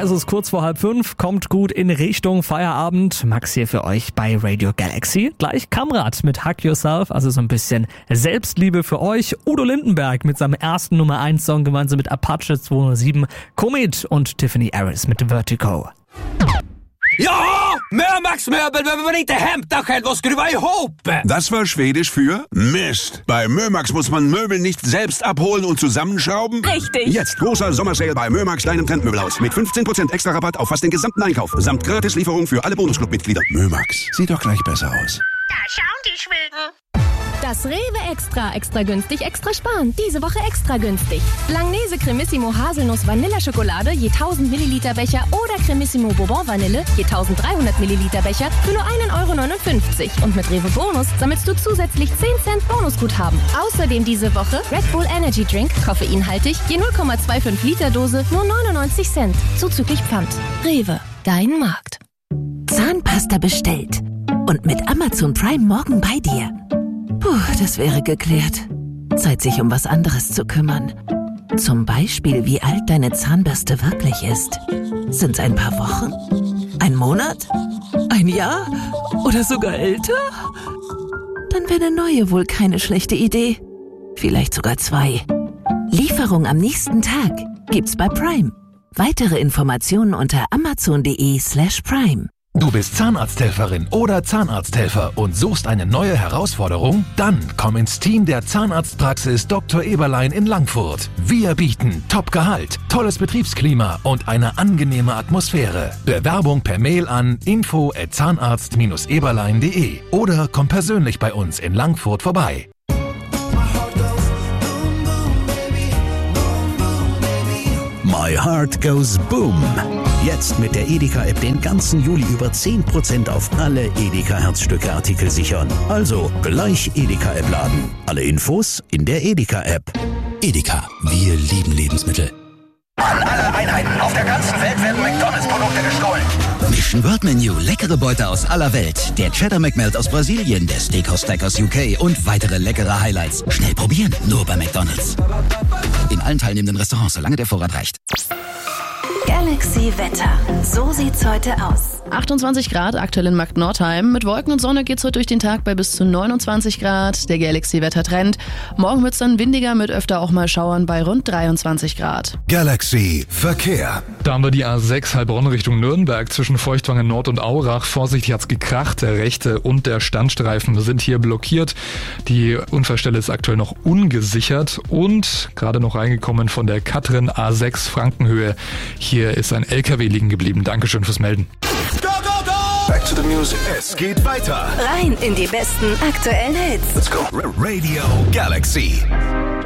Es ist kurz vor 4:30, kommt gut in Richtung Feierabend. Max hier für euch bei Radio Galaxy. Gleich Kamrat mit Hug Yourself, also so ein bisschen Selbstliebe für euch. Udo Lindenberg mit seinem ersten Nummer 1 Song gemeinsam mit Apache 207. Komet und Tiffany Harris mit Vertigo. Ja, Mömax-möbel behöver man inte hämta själv och skruva ihop. Das war Schwedisch für Mist. Bei Mömax muss man Möbel nicht selbst abholen und zusammenschrauben. Richtig. Jetzt großer Sommersale bei Mömax, deinem Trendmöbelhaus. Mit 15% extra Rabatt auf fast den gesamten Einkauf. Samt Gratislieferung für alle Bonusclub-Mitglieder. Mömax, sieht doch gleich besser aus. Da schauen die Schweden. Das Rewe extra günstig, extra sparen. Diese Woche extra günstig. Langnese Cremissimo Haselnuss Vanilleschokolade je 1000 Milliliter Becher oder Cremissimo Bourbon Vanille je 1300 Milliliter Becher für nur 1,59 €. Und mit Rewe Bonus sammelst du zusätzlich 10 Cent Bonusguthaben. Außerdem diese Woche Red Bull Energy Drink, koffeinhaltig, je 0,25 Liter Dose, nur 99 Cent. Zuzüglich Pfand. Rewe, dein Markt. Zahnpasta bestellt. Und mit Amazon Prime morgen bei dir. Puh, das wäre geklärt. Zeit, sich um was anderes zu kümmern. Zum Beispiel, wie alt deine Zahnbürste wirklich ist. Sind's ein paar Wochen? Ein Monat? Ein Jahr? Oder sogar älter? Dann wäre eine neue wohl keine schlechte Idee. Vielleicht sogar 2. Lieferung am nächsten Tag gibt's bei Prime. Weitere Informationen unter amazon.de/prime. Du bist Zahnarzthelferin oder Zahnarzthelfer und suchst eine neue Herausforderung? Dann komm ins Team der Zahnarztpraxis Dr. Eberlein in Langfurt. Wir bieten Top-Gehalt, tolles Betriebsklima und eine angenehme Atmosphäre. Bewerbung per Mail an info@zahnarzt-eberlein.de oder komm persönlich bei uns in Langfurt vorbei. My Heart Goes Boom. Jetzt mit der Edeka-App den ganzen Juli über 10% auf alle Edeka-Herzstücke-Artikel sichern. Also gleich Edeka-App laden. Alle Infos in der Edeka-App. Edeka, wir lieben Lebensmittel. An alle Einheiten auf der ganzen Welt werden McDonalds-Produkte gestohlen. Mission World Menu, leckere Beute aus aller Welt. Der Cheddar McMelt aus Brasilien, der Steakhouse Stack aus UK und weitere leckere Highlights. Schnell probieren, nur bei McDonalds. In allen teilnehmenden Restaurants, solange der Vorrat reicht. Galaxy Wetter. So sieht's heute aus. 28 Grad aktuell in Markt Nordheim. Mit Wolken und Sonne geht's heute durch den Tag bei bis zu 29 Grad. Der Galaxy-Wettertrend. Morgen wird's dann windiger mit öfter auch mal Schauern bei rund 23 Grad. Galaxy Verkehr. Da haben wir die A6 Heilbronn Richtung Nürnberg zwischen Feuchtwangen Nord und Aurach. Vorsichtig hat's gekracht. Der rechte und der Standstreifen sind hier blockiert. Die Unfallstelle ist aktuell noch ungesichert und gerade noch reingekommen von der Katrin A6 Frankenhöhe. Hier ist ein LKW liegen geblieben. Dankeschön fürs Melden. Go, go, go! Back to the music. Es geht weiter. Rein in die besten aktuellen Hits. Let's go. Radio Galaxy.